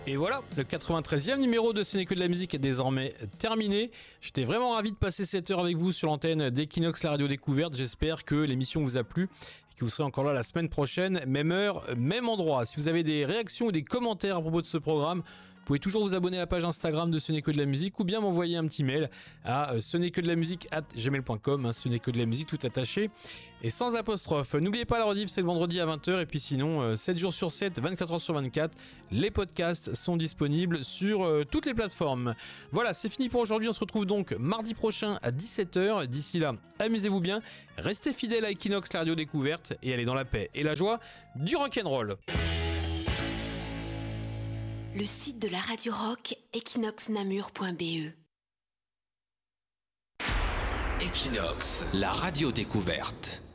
Et voilà, le 93e numéro de Ce n'est que de la musique est désormais terminé. J'étais vraiment ravi de passer cette heure avec vous sur l'antenne d'Equinox, la radio découverte. J'espère que l'émission vous a plu et que vous serez encore là la semaine prochaine, même heure, même endroit. Si vous avez des réactions ou des commentaires à propos de ce programme, vous pouvez toujours vous abonner à la page Instagram de Ce n'est que de la musique ou bien m'envoyer un petit mail à ce n'est que de la musique @gmail.com, ce n'est que de la musique tout attaché et sans apostrophe. N'oubliez pas la rediff, c'est le vendredi à 20h et puis sinon 7 jours sur 7, 24 heures sur 24, les podcasts sont disponibles sur toutes les plateformes. Voilà, c'est fini pour aujourd'hui, on se retrouve donc mardi prochain à 17h. D'ici là, amusez-vous bien, restez fidèles à Equinox, la radio découverte et allez dans la paix et la joie du rock'n'roll. Le site de la radio rock, equinoxnamur.be. Equinox, la radio découverte.